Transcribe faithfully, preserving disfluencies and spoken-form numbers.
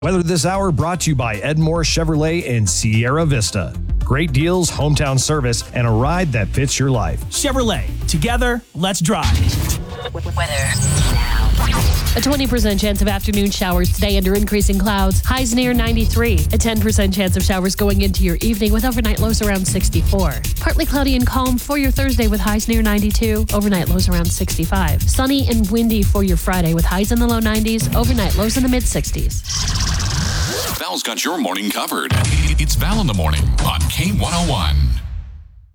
Weather this hour brought to you by Edmore Chevrolet in Sierra Vista. Great deals, hometown service, and a ride that fits your life. Chevrolet. Together, let's drive. Weather now. A twenty percent chance of afternoon showers today under increasing clouds. Highs near ninety-three. A ten percent chance of showers going into your evening with overnight lows around sixty-four. Partly cloudy and calm for your Thursday with highs near ninety-two. Overnight lows around sixty-five. Sunny and windy for your Friday with highs in the low nineties. Overnight lows in the mid-sixties. Val's got your morning covered. It's Val in the Morning on K one oh one.